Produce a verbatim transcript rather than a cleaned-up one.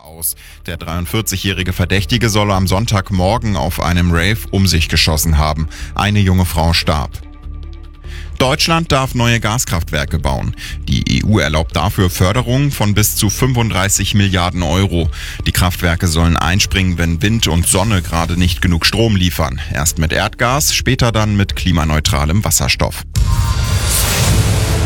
aus. Der dreiundvierzigjährige Verdächtige soll am Sonntagmorgen auf einem Rave um sich geschossen haben. Eine junge Frau starb. Deutschland darf neue Gaskraftwerke bauen. Die E U erlaubt dafür Förderungen von bis zu fünfunddreißig Milliarden Euro. Die Kraftwerke sollen einspringen, wenn Wind und Sonne gerade nicht genug Strom liefern. Erst mit Erdgas, später dann mit klimaneutralem Wasserstoff.